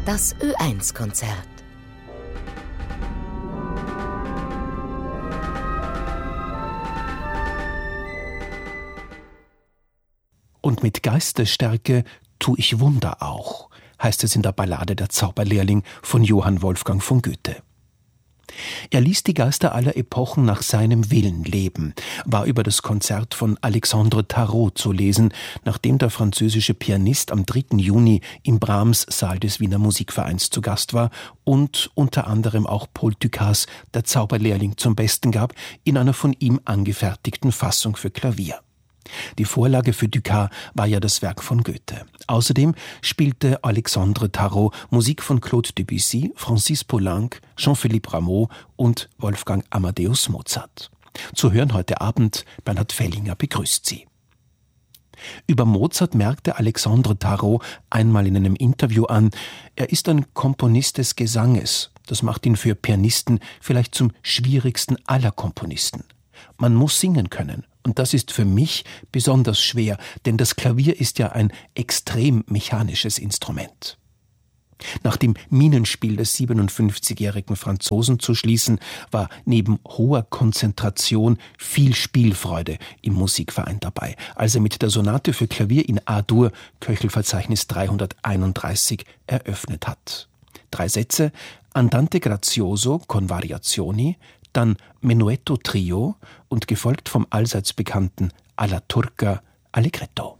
Das Ö1-Konzert. Und mit Geistesstärke tu ich Wunder auch, heißt es in der Ballade Der Zauberlehrling von Johann Wolfgang von Goethe. Er ließ die Geister aller Epochen nach seinem Willen leben, war über das Konzert von Alexandre Tarot zu lesen, nachdem der französische Pianist am 3. Juni im Brahms-Saal des Wiener Musikvereins zu Gast war und unter anderem auch Paul Dukas Der Zauberlehrling zum Besten gab, in einer von ihm angefertigten Fassung für Klavier. Die Vorlage für Dukas war ja das Werk von Goethe. Außerdem spielte Alexandre Tarot Musik von Claude Debussy, Francis Poulenc, Jean-Philippe Rameau und Wolfgang Amadeus Mozart. Zu hören heute Abend, Bernhard Fellinger begrüßt Sie. Über Mozart merkte Alexandre Tarot einmal in einem Interview an, er ist ein Komponist des Gesanges. Das macht ihn für Pianisten vielleicht zum schwierigsten aller Komponisten. Man muss singen können. Und das ist für mich besonders schwer, denn das Klavier ist ja ein extrem mechanisches Instrument. Nach dem Minenspiel des 57-jährigen Franzosen zu schließen, war neben hoher Konzentration viel Spielfreude im Musikverein dabei, als er mit der Sonate für Klavier in A-Dur, Köchelverzeichnis 331, eröffnet hat. 3 Sätze: Andante grazioso con variazioni, dann Menuetto Trio und gefolgt vom allseits bekannten Alla Turca Allegretto.